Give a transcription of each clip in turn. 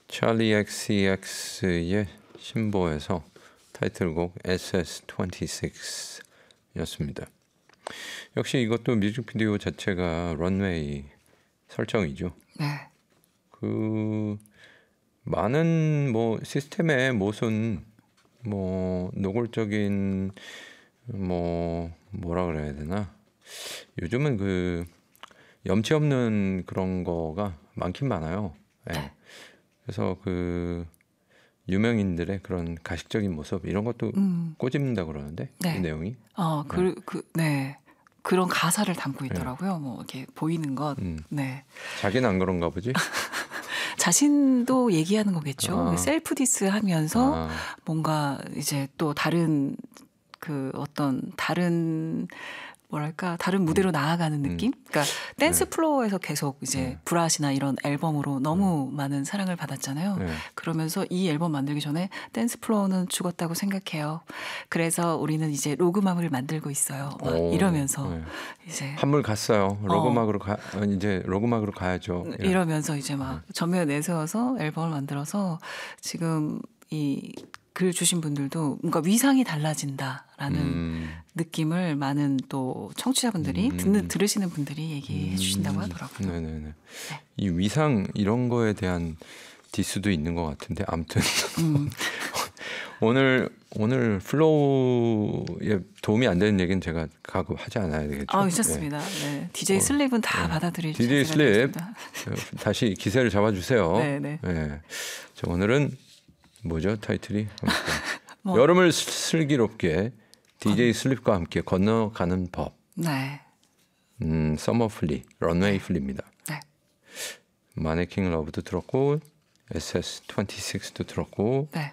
찰리 XCX의 신보에서 타이틀곡 SS26였습니다. 역시 이것도 뮤직비디오 자체가 런웨이 설정이죠. 네. 그 많은 뭐 시스템의 모순, 뭐 노골적인 뭐라 그래야 되나? 요즘은 그 염치 없는 그런 거가 많긴 많아요. 네. 그래서 그 유명인들의 그런 가식적인 모습 이런 것도 꼬집는다 그러는데 네. 이 내용이. 네. 그런 가사를 담고 있더라고요. 뭐 이렇게 보이는 것. 네. 자기는 안 그런가 보지? 자신도 얘기하는 거겠죠. 셀프 디스하면서 뭔가 이제 또 다른 그 어떤 다른 뭐랄까 다른 무대로 나아가는 느낌? 그러니까 댄스 플로어에서 계속 이제 브라시나 이런 앨범으로 너무 많은 사랑을 받았잖아요. 그러면서 이 앨범 만들기 전에 댄스 플로어는 죽었다고 생각해요. 그래서 우리는 이제 로그맘을 만들고 있어요. 막 이러면서 이제 한물 갔어요. 이제 로그막으로 가야죠. 이러면서 이제 막 전면에 내세워서 앨범을 만들어서 지금 이 글 주신 분들도 뭔가 위상이 달라진다라는 느낌을 많은 또 청취자분들이 들으시는 분들이 얘기해 주신다고 하더라고요. 네네네. 네. 이 위상 이런 거에 대한 디스도 있는 것 같은데 아무튼 오늘 플로우에 도움이 안 되는 얘기는 제가 가급 하지 않아야 되겠죠. 괜찮습니다. 네. DJ 슬립은 다 받아들일 DJ 슬립 다시 기세를 잡아주세요. 네네. 네. 자, 오늘은 뭐죠 타이틀이? 여름을 슬기롭게 DJ 슬립과 함께 건너가는 법. 네. 서머 플리, 런웨이 플리입니다. 네. 마네킹 러브도 들었고 SS26도 들었고 네.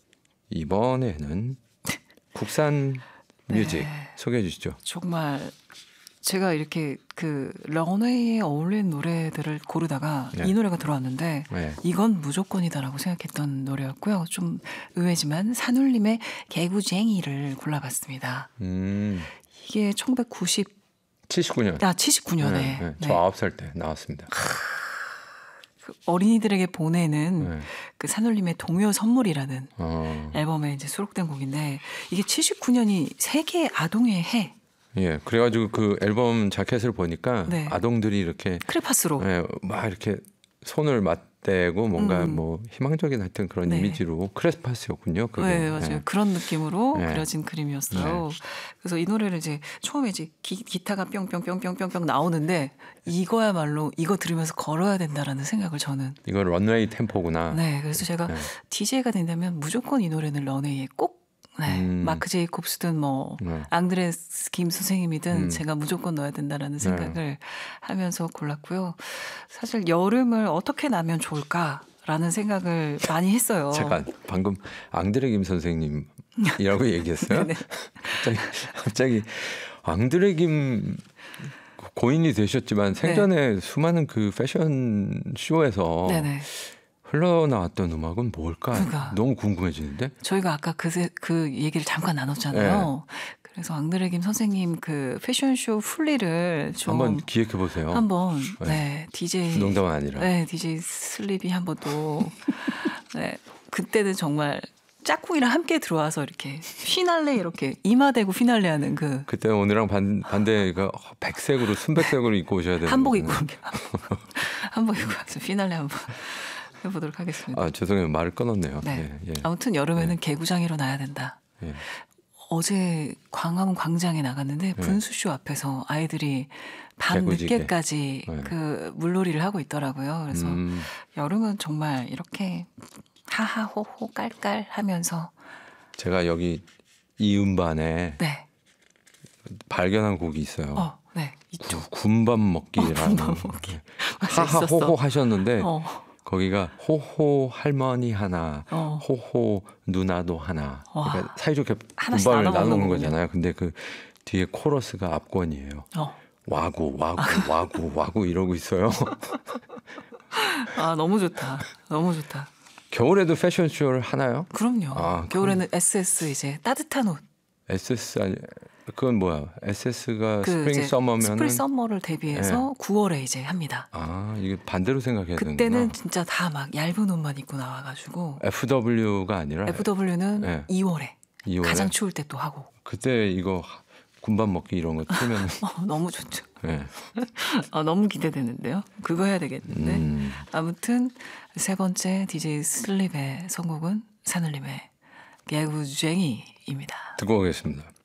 이번에는 국산 뮤직 소개해 주시죠. 정말 제가 이렇게 그 런웨이에 어울리는 노래들을 고르다가 이 노래가 들어왔는데 이건 무조건이다라고 생각했던 노래였고요. 좀 의외지만 산울림의 개구쟁이를 골라봤습니다. 이게 79년. 79년에. 네. 저 9살 때 나왔습니다. 그 어린이들에게 보내는 그 산울림의 동요 선물이라는 앨범에 이제 수록된 곡인데 이게 79년이 세계 아동의 해. 예, 그래가지고 그 앨범 자켓을 보니까 아동들이 이렇게 크레파스로 막 이렇게 손을 맞대고 뭔가 뭐 희망적인 하여튼 그런 이미지로 크레파스였군요. 그게. 네, 맞아요. 그런 느낌으로 그려진 그림이었어요. 그래서 이 노래를 이제 처음에 이제 기타가 뿅뿅뿅뿅뿅뿅 나오는데 이거야말로 이거 들으면서 걸어야 된다라는 생각을 저는. 이거 런웨이 템포구나. 네, 그래서 제가 DJ가 된다면 무조건 이 노래는 런웨이에 꼭 마크 제이콥스든 뭐 앙드레스 김 선생님이든 제가 무조건 넣어야 된다라는 생각을 하면서 골랐고요. 사실 여름을 어떻게 나면 좋을까라는 생각을 많이 했어요. 잠깐 방금 앙드레 김 선생님이라고 얘기했어요? 갑자기 앙드레 김 고인이 되셨지만 생전에 수많은 그 패션 쇼에서 흘러나왔던 음악은 뭘까? 그러니까. 너무 궁금해지는데? 저희가 아까 그 얘기를 잠깐 나눴잖아요. 그래서 앙드레 김 선생님 그 패션쇼 풀리를 좀 한번 기획해 보세요. 한번 DJ 농담은 아니라. DJ 슬립이 한번 또 그때는 정말 짝꿍이랑 함께 들어와서 이렇게 휘날레 이렇게 이마대고 휘날레하는 그때 오늘랑 반대가 백색으로 순백색으로 입고 오셔야 되는 한복 입고 한복 입고 와서 휘날레 한번 해보도록 하겠습니다. 죄송해요. 말을 끊었네요. 아무튼 여름에는 개구장이로 나야 된다. 어제 광화문 광장에 나갔는데 분수쇼 앞에서 아이들이 밤 늦게까지 그 물놀이를 하고 있더라고요. 그래서 여름은 정말 이렇게 하하호호 깔깔 하면서 제가 여기 이 음반에 발견한 곡이 있어요. 있죠. 군밤 먹기라는 하하호호 하셨는데 거기가 호호 할머니 하나, 호호 누나도 하나. 그러니까 사이좋게 군밤을 나누는 거잖아요. 근데 그 뒤에 코러스가 압권이에요. 와구 이러고 있어요. 너무 좋다. 너무 좋다. 겨울에도 패션쇼를 하나요? 그럼요. 겨울에는 SS 이제 따뜻한 옷. SS 아니 그건 뭐야? SS가 그 스프링 이제 서머면은 스프링 서머를 대비해서 9월에 이제 합니다. 아, 이게 반대로 생각해야 되는구나. 그때는 진짜 다 막 얇은 옷만 입고 나와가지고 FW가 아니라 FW는 네. 2월에 2월에 가장 추울 때 또 하고. 그때 이거 군밤 먹기 이런 거 틀면 너무 좋죠. 네. 너무 기대되는데요. 그거 해야 되겠는데. 아무튼 세 번째 DJ 슬립의 선곡은 산울림의 개구쟁이입니다. 듣고 오겠습니다.